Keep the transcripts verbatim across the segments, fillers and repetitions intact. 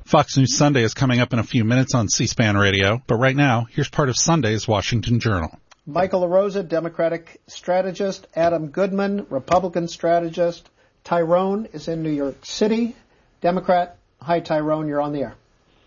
Fox News Sunday is coming up in a few minutes on C-SPAN Radio, but right now, here's part of Sunday's Washington Journal. Michael LaRosa, Democratic strategist. Adam Goodman, Republican strategist. Tyrone is in New York City, Democrat. Hi, Tyrone, you're on the air.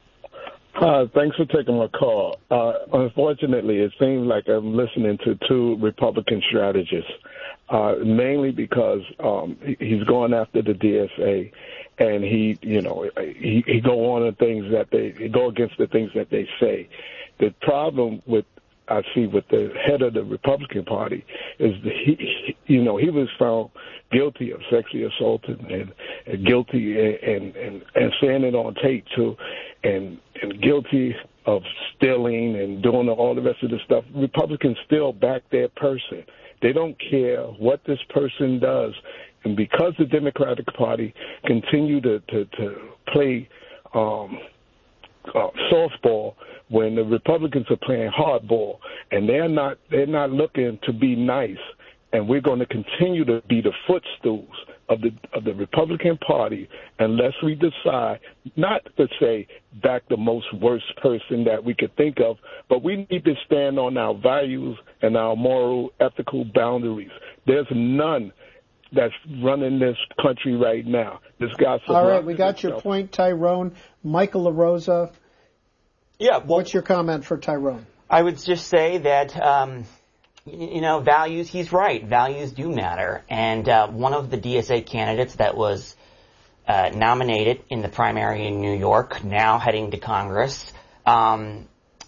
Uh, thanks for taking my call. Uh, unfortunately, it seems like I'm listening to two Republican strategists, uh, mainly because um, he's going after the D S A, and he, you know, he, he go on the things that they he go against the things that they say. The problem with I see with the head of the Republican Party is that he, you know, he was found guilty of sexually assaulting and, and guilty and, and, and saying it on tape too, and, and guilty of stealing and doing all the rest of the stuff. Republicans still back their person. They don't care what this person does. And because the Democratic Party continue to, to, to play um, uh, softball when the Republicans are playing hardball, and they're not they're not looking to be nice, and we're going to continue to be the footstools of the of the Republican Party unless we decide not to say back the most worst person that we could think of, but we need to stand on our values and our moral, ethical boundaries. There's none that's running this country right now. This guy's all right. We got your point, Tyrone. Michael LaRosa. Yeah. Well, what's your comment for Tyrone? I would just say that, um, you know, values, he's right. Values do matter. And uh, one of the D S A candidates that was uh, nominated in the primary in New York, now heading to Congress, um,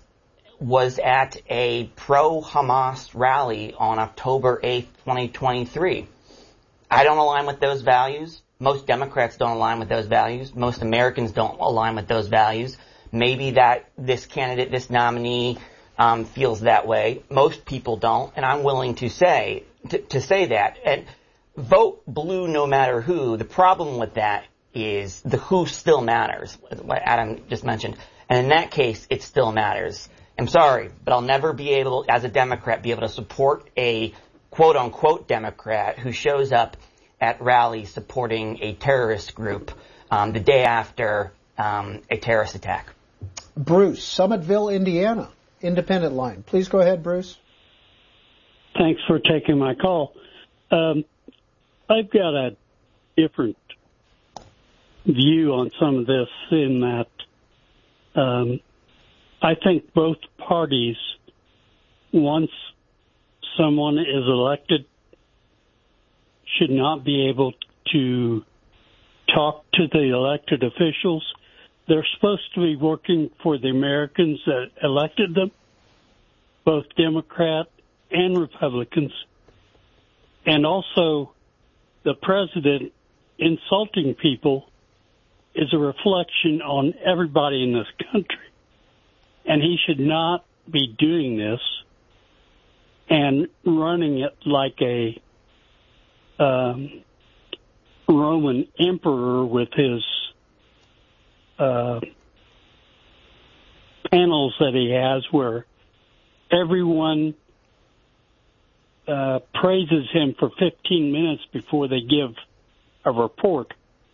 was at a pro-Hamas rally on October eighth, twenty twenty-three. I don't align with those values. Most Democrats don't align with those values. Most Americans don't align with those values. Maybe that this candidate, this nominee, um, feels that way. Most people don't, and I'm willing to say to, to say that. And vote blue no matter who. The problem with that is the who still matters, what Adam just mentioned. And in that case, it still matters. I'm sorry, but I'll never be able, as a Democrat, be able to support a quote-unquote Democrat who shows up at rallies supporting a terrorist group um, the day after um, a terrorist attack. Bruce, Summitville, Indiana, independent line. Please go ahead, Bruce. Thanks for taking my call. Um, I've got a different view on some of this in that um, I think both parties, once someone is elected, should not be able to talk to the elected officials. They're supposed to be working for the Americans that elected them, both Democrat and Republicans. And also, the president insulting people is a reflection on everybody in this country. And he should not be doing this and running it like a um, Roman emperor with his uh, panels that he has where everyone uh, praises him for fifteen minutes before they give a report.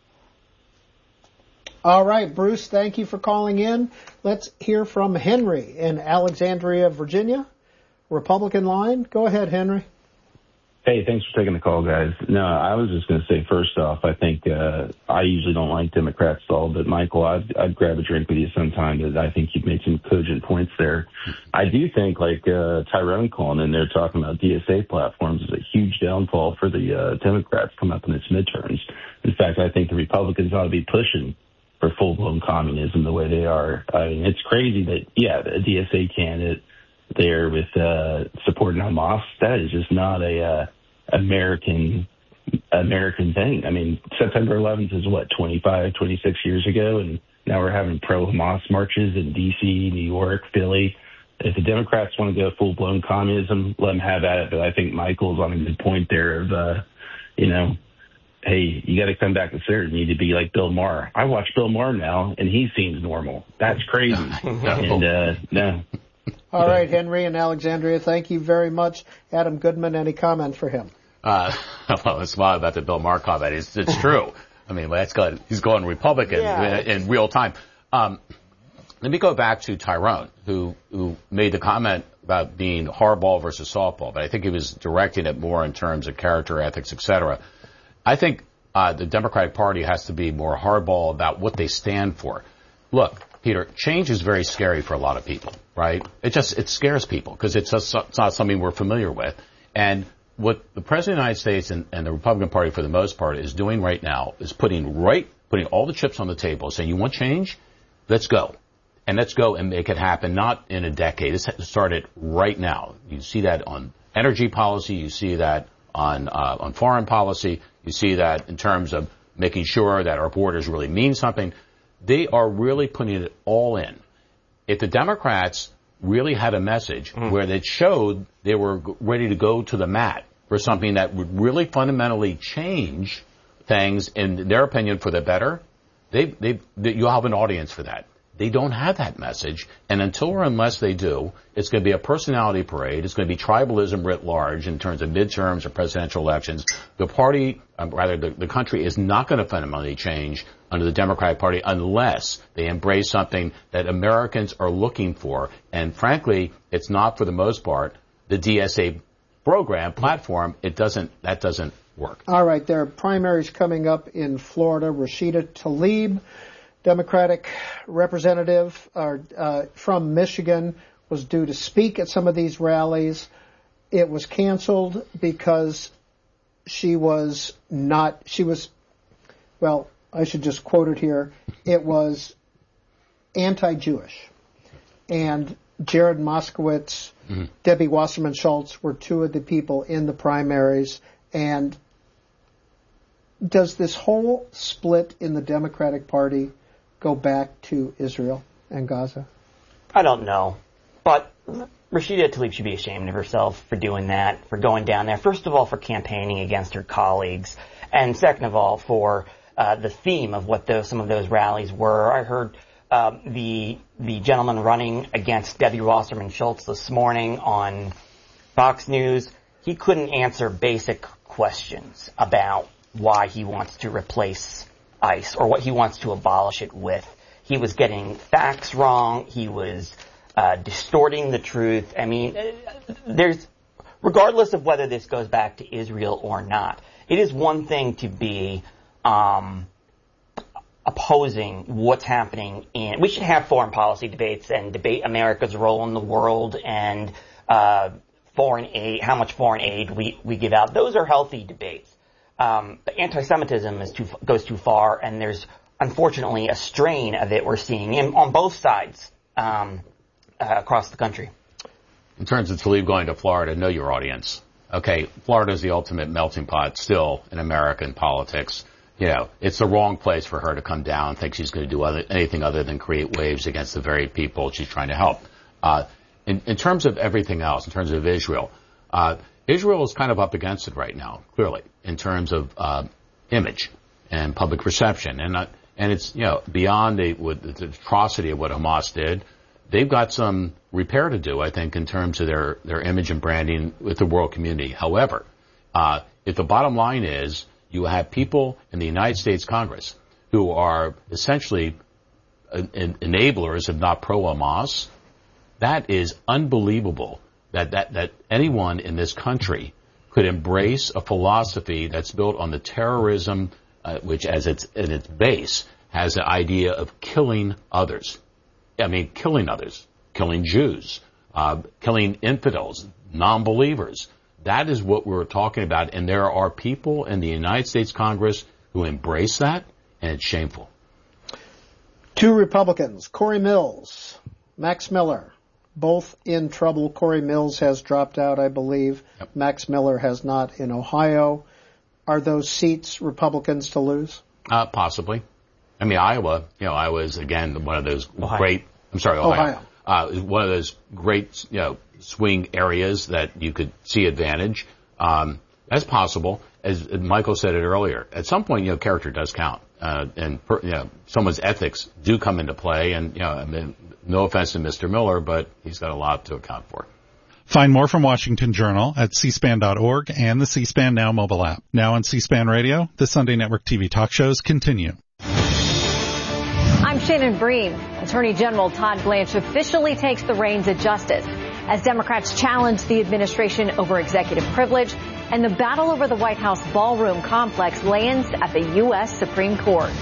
All right, Bruce, thank you for calling in. Let's hear from Henry in Alexandria, Virginia. Republican line. Go ahead, Henry. Hey, thanks for taking the call, guys. No, I was just going to say, first off, I think uh, I usually don't like Democrats at all, but Michael, I'd, I'd grab a drink with you sometime because I think you've made some cogent points there. I do think, like uh, Tyrone calling in there talking about D S A platforms is a huge downfall for the uh, Democrats coming up in its midterms. In fact, I think the Republicans ought to be pushing for full-blown communism the way they are. I mean, it's crazy that, yeah, the D S A candidate there with uh, supporting Hamas, that is just not a uh, American American thing. I mean, September eleventh is what, twenty-five, twenty-six years ago, and now we're having pro-Hamas marches in D C, New York, Philly. If the Democrats want to go full-blown communism, let them have at it. But I think Michael's on a good point there of, uh, you know, hey, you got to come back to cert. You need to be like Bill Maher. I watch Bill Maher now, and he seems normal. That's crazy. and, uh, no. All right, Henry and Alexandria, thank you very much. Adam Goodman, any comment for him? Uh, well, it's smile about the Bill Maher comment. It's, it's true. I mean, that's going, he's going Republican yeah. in, in real time. Um, let me go back to Tyrone, who who made the comment about being hardball versus softball, but I think he was directing it more in terms of character, ethics, et cetera. I think uh, the Democratic Party has to be more hardball about what they stand for. Look, Peter, change is very scary for a lot of people, right? It just, it scares people because it's, just, it's not something we're familiar with. And what the President of the United States and, and the Republican Party, for the most part, is doing right now is putting right, putting all the chips on the table, saying, you want change? Let's go. And let's go and make it happen, not in a decade. It's started right now. You see that on energy policy. You see that on, uh, on foreign policy. You see that in terms of making sure that our borders really mean something. They are really putting it all in. If the Democrats really had a message mm. where they showed they were ready to go to the mat for something that would really fundamentally change things, in their opinion, for the better, they, they, they, you'll have an audience for that. They don't have that message, and until or unless they do, it's going to be a personality parade. It's going to be tribalism writ large in terms of midterms or presidential elections. The party, um, rather, the, the country is not going to fundamentally change under the Democratic Party unless they embrace something that Americans are looking for. And frankly, it's not, for the most part, the D S A program, platform. It doesn't, that doesn't work. All right, there are primaries coming up in Florida. Rashida Tlaib, Democratic representative uh, uh, from Michigan, was due to speak at some of these rallies. It was canceled because she was not, she was, well, I should just quote it here. It was anti-Jewish. And Jared Moskowitz, mm-hmm. Debbie Wasserman Schultz were two of the people in the primaries. And does this whole split in the Democratic Party go back to Israel and Gaza? I don't know. But Rashida Tlaib should be ashamed of herself for doing that, for going down there. First of all, for campaigning against her colleagues. And second of all, for uh, the theme of what those, some of those rallies were. I heard uh, the the gentleman running against Debbie Wasserman Schultz this morning on Fox News. He couldn't answer basic questions about why he wants to replace ICE or what he wants to abolish it with. He was getting facts wrong. He was uh, distorting the truth. I mean, there's, regardless of whether this goes back to Israel or not, it is one thing to be um, opposing what's happening in. We should have foreign policy debates and debate America's role in the world and uh, foreign aid, how much foreign aid we, we give out. Those are healthy debates. Um, but anti-Semitism is too, goes too far, and there's unfortunately a strain of it we're seeing in, on both sides um, uh, across the country. In terms of Tlaib going to Florida, know your audience. Okay, Florida is the ultimate melting pot still in American politics. You know, it's the wrong place for her to come down and think she's going to do other, anything other than create waves against the very people she's trying to help. Uh, in, in terms of everything else, in terms of Israel, uh, Israel is kind of up against it right now, clearly, in terms of uh, image and public perception. And uh, and it's, you know, beyond the, with the atrocity of what Hamas did. They've got some repair to do, I think, in terms of their, their image and branding with the world community. However, uh, if the bottom line is you have people in the United States Congress who are essentially en- enablers, if not pro-Hamas, that is unbelievable. That, that, that anyone in this country could embrace a philosophy that's built on the terrorism, uh, which as its, in its base has the idea of killing others. I mean, killing others, killing Jews, uh, killing infidels, non-believers. That is what we're talking about. And there are people in the United States Congress who embrace that, and it's shameful. Two Republicans, Corey Mills, Max Miller, both in trouble. Corey Mills has dropped out, I believe. Yep. Max Miller has not in Ohio. Are those seats Republicans to lose? Uh, possibly. I mean, Iowa, you know, Iowa is, again, one of those Ohio. great, I'm sorry, Ohio. Ohio. Uh, one of those great, you know, swing areas that you could see advantage. Um, that's possible. As Michael said it earlier, at some point, you know, character does count. Uh, and, per, you know, someone's ethics do come into play. And, you know, I mean, no offense to Mister Miller, but he's got a lot to account for. Find more from Washington Journal at c span dot org and the C-SPAN Now mobile app. Now on C-SPAN Radio, the Sunday Network T V talk shows continue. I'm Shannon Bream. Attorney General Todd Blanche officially takes the reins at Justice as Democrats challenge the administration over executive privilege, and the battle over the White House ballroom complex lands at the U S Supreme Court.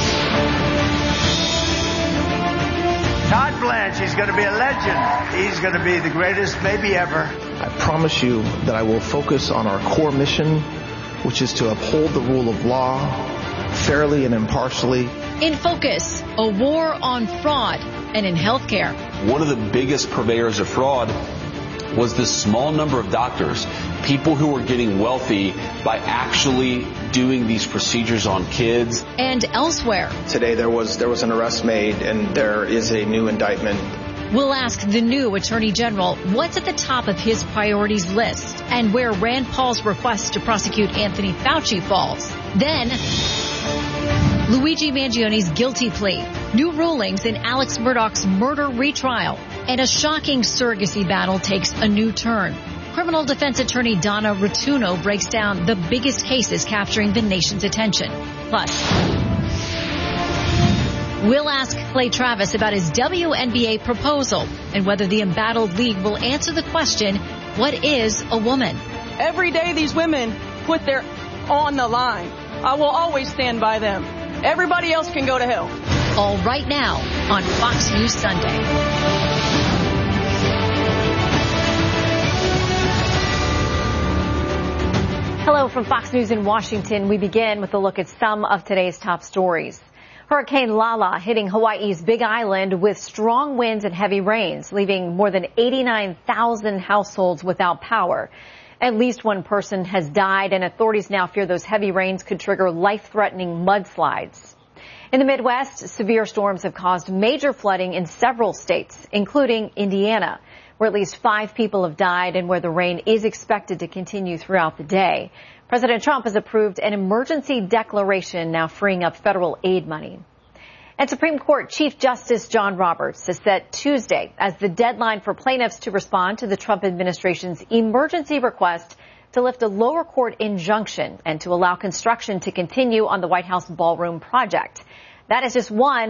Todd Blanche, he's going to be a legend. He's going to be the greatest maybe ever. I promise you that I will focus on our core mission, which is to uphold the rule of law fairly and impartially. In Focus, a war on fraud and in healthcare. One of the biggest purveyors of fraud was this small number of doctors, people who were getting wealthy by actually doing these procedures on kids. And elsewhere. Today there was there was an arrest made and there is a new indictment. We'll ask the new Attorney General what's at the top of his priorities list and where Rand Paul's request to prosecute Anthony Fauci falls. Then, Luigi Mangioni's guilty plea, new rulings in Alex Murdaugh's murder retrial, and a shocking surrogacy battle takes a new turn. Criminal defense attorney Donna Rotuno breaks down the biggest cases capturing the nation's attention. Plus, we'll ask Clay Travis about his W N B A proposal and whether the embattled league will answer the question, what is a woman? Every day these women put their on the line. I will always stand by them. Everybody else can go to hell. All right now on Fox News Sunday. Hello from Fox News in Washington. We begin with a look at some of today's top stories. Hurricane Lala hitting Hawaii's Big Island with strong winds and heavy rains, leaving more than eighty-nine thousand households without power. At least one person has died, and authorities now fear those heavy rains could trigger life-threatening mudslides. In the Midwest, severe storms have caused major flooding in several states, including Indiana, where at least five people have died and where the rain is expected to continue throughout the day. President Trump has approved an emergency declaration now freeing up federal aid money. And Supreme Court Chief Justice John Roberts has set Tuesday as the deadline for plaintiffs to respond to the Trump administration's emergency request to lift a lower court injunction and to allow construction to continue on the White House ballroom project. That is just one